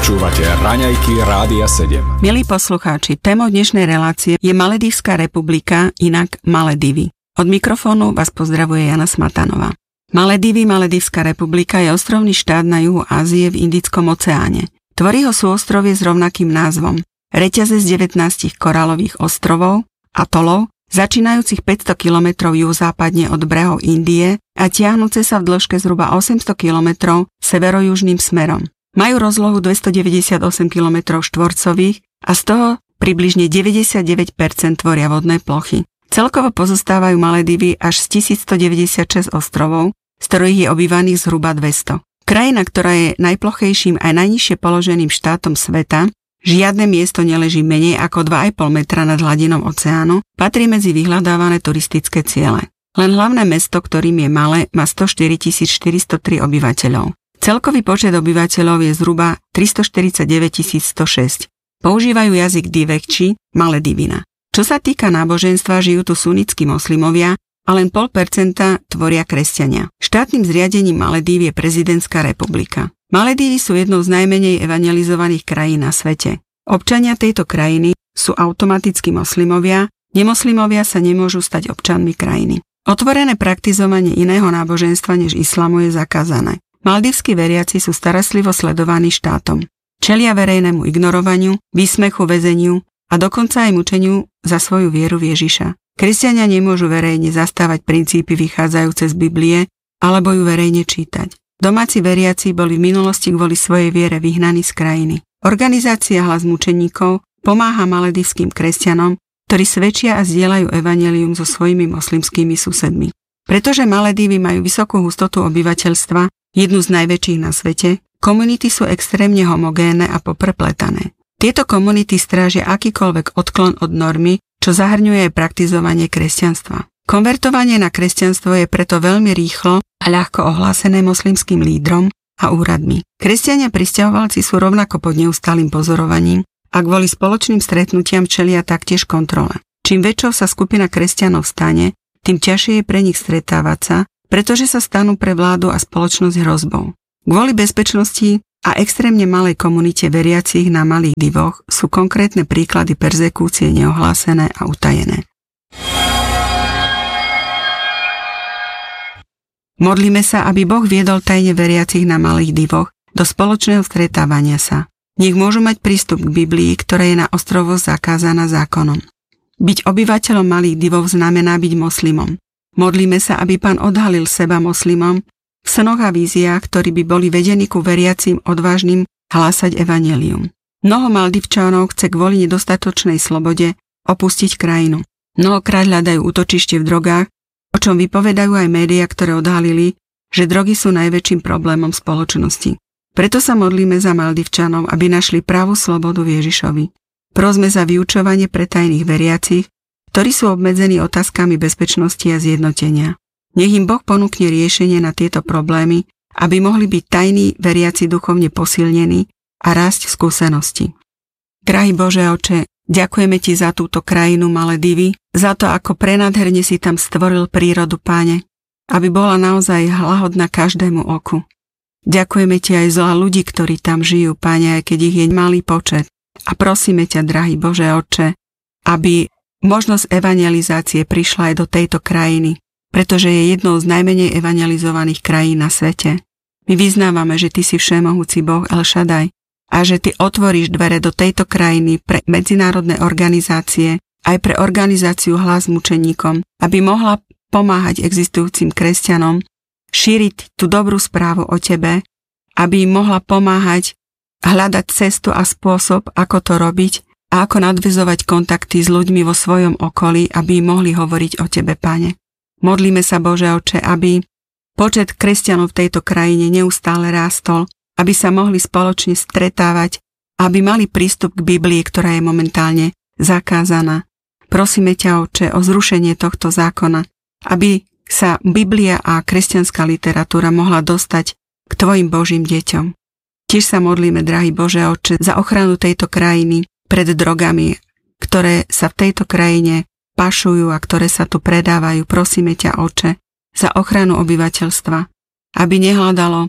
Počúvate Raňajky Rádia 7. Milí poslucháči, témou dnešnej relácie je Maledivská republika, inak Maledivy. Od mikrofónu vás pozdravuje Jana Smatanová. Maledivy, Maledivská republika je ostrovný štát na juhu Ázie v Indickom oceáne. Tvorí ho súostrovie s rovnakým názvom. Reťazec 19 koralových ostrovov, atolov, začínajúcich 500 km juhozápadne od brehov Indie a tiahnúce sa v dĺžke zhruba 800 km severojužným smerom. Majú rozlohu 298 km štvorcových a z toho približne 99% tvoria vodné plochy. Celkovo pozostávajú Maledivy až z 1196 ostrovov, z ktorých je obývaných zhruba 200. Krajina, ktorá je najplochejším aj najnižšie položeným štátom sveta, žiadne miesto neleží menej ako 2,5 metra nad hladinou oceánu, patrí medzi vyhľadávané turistické ciele. Len hlavné mesto, ktorým je Male, má 104 403 obyvateľov. Celkový počet obyvateľov je zhruba 349 106. Používajú jazyk Divekči, Maledivina. Čo sa týka náboženstva, žijú tu sunnickí moslimovia a len 0,5% tvoria kresťania. Štátnym zriadením Maledív je prezidentská republika. Maledívy sú jednou z najmenej evangelizovaných krajín na svete. Občania tejto krajiny sú automaticky moslimovia, nemoslimovia sa nemôžu stať občanmi krajiny. Otvorené praktizovanie iného náboženstva než islamu je zakázané. Maldivskí veriaci sú starostlivo sledovaní štátom. Čelia verejnému ignorovaniu, výsmechu, väzeniu a dokonca aj mučeniu za svoju vieru v Ježiša. Kresťania nemôžu verejne zastávať princípy vychádzajúce z Biblie alebo ju verejne čítať. Domáci veriaci boli v minulosti kvôli svojej viere vyhnaní z krajiny. Organizácia Hlas mučeníkov pomáha maledivským kresťanom, ktorí svedčia a zdieľajú evanjelium so svojimi moslimskými susedmi. Pretože Maledivy majú vysokú hustotu obyvateľstva, jednu z najväčších na svete, komunity sú extrémne homogénne a poprpletané. Tieto komunity strážia akýkoľvek odklon od normy, čo zahrňuje aj praktizovanie kresťanstva. Konvertovanie na kresťanstvo je preto veľmi rýchlo a ľahko ohlásené moslimským lídrom a úradmi. Kresťania prisťahovalci sú rovnako pod neustálym pozorovaním a kvôli spoločným stretnutiam čelia taktiež kontrole. Čím väčšou sa skupina kresťanov stane, tým ťažšie je pre nich stretávať sa, pretože sa stanú pre vládu a spoločnosť hrozbou. Kvôli bezpečnosti a extrémne malej komunite veriacich na Malých divoch sú konkrétne príklady perzekúcie neohlásené a utajené. Modlíme sa, aby Boh viedol tajne veriacich na Malých divoch do spoločného stretávania sa. Nech môžu mať prístup k Biblii, ktorá je na ostrovoch zakázaná zákonom. Byť obyvateľom Malých divov znamená byť moslimom. Modlíme sa, aby Pán odhalil seba moslimom v snoch a víziách, ktorí by boli vedení ku veriacim odvážnym hlásať evanjelium. Mnoho Maldivčanov chce kvôli nedostatočnej slobode opustiť krajinu. Mnohokrát hľadajú útočište v drogách, o čom vypovedajú aj médiá, ktoré odhalili, že drogy sú najväčším problémom spoločnosti. Preto sa modlíme za Maldivčanov, aby našli pravú slobodu v Ježišovi. Prosme za vyučovanie pre tajných veriacich, ktorí sú obmedzení otázkami bezpečnosti a zjednotenia. Nech im Boh ponúkne riešenie na tieto problémy, aby mohli byť tajní veriaci duchovne posilnení a rásť v skúsenosti. Drahý Bože Oče, ďakujeme Ti za túto krajinu Maledivy, za to, ako prenádherne si tam stvoril prírodu, Páne, aby bola naozaj hlahodná každému oku. Ďakujeme Ti aj za ľudí, ktorí tam žijú, Páne, aj keď ich je malý počet. A prosíme ťa, drahý Bože Oče, aby možnosť evangelizácie prišla aj do tejto krajiny, pretože je jednou z najmenej evangelizovaných krajín na svete. My vyznávame, že Ty si všemohúci Boh El Shaddai a že Ty otvoríš dvere do tejto krajiny pre medzinárodné organizácie, aj pre organizáciu Hlas mučeníkom, aby mohla pomáhať existujúcim kresťanom, šíriť tú dobrú správu o Tebe, aby im mohla pomáhať hľadať cestu a spôsob, ako to robiť, a ako nadväzovať kontakty s ľuďmi vo svojom okolí, aby mohli hovoriť o Tebe, Pane. Modlíme sa, Bože Oče, aby počet kresťanov v tejto krajine neustále rástol, aby sa mohli spoločne stretávať, aby mali prístup k Biblii, ktorá je momentálne zakázaná. Prosíme ťa, Oče, o zrušenie tohto zákona, aby sa Biblia a kresťanská literatúra mohla dostať k Tvojim Božím deťom. Tiež sa modlíme, drahý Bože Oče, za ochranu tejto krajiny pred drogami, ktoré sa v tejto krajine pašujú a ktoré sa tu predávajú. Prosíme ťa, Oče, za ochranu obyvateľstva, aby nehľadalo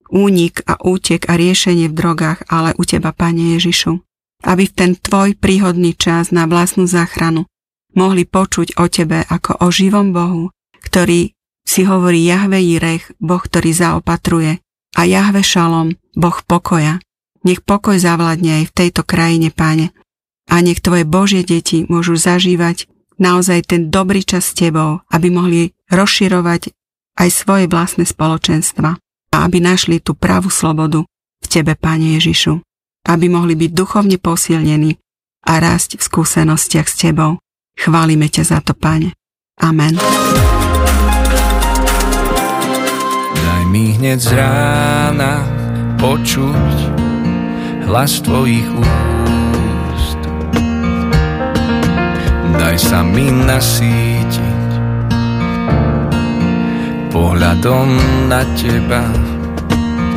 únik a útek a riešenie v drogách, ale u teba, Pane Ježišu. Aby v ten tvoj príhodný čas na vlastnú záchranu mohli počuť o tebe ako o živom Bohu, ktorý si hovorí Jahve Jirech, Boh, ktorý zaopatruje, a Jahve Šalom, Boh pokoja. Nech pokoj zavládne aj v tejto krajine, Pane. A nech tvoje Božie deti môžu zažívať naozaj ten dobrý čas s tebou, aby mohli rozširovať aj svoje vlastné spoločenstva a aby našli tú pravú slobodu v tebe, Pane Ježišu. Aby mohli byť duchovne posilnení a rásť v skúsenostiach s tebou. Chválime ťa za to, Pane. Amen. Daj mi hneď z rána počuť hlas tvojich úst. Daj sa mi nasýtiť pohľadom na teba.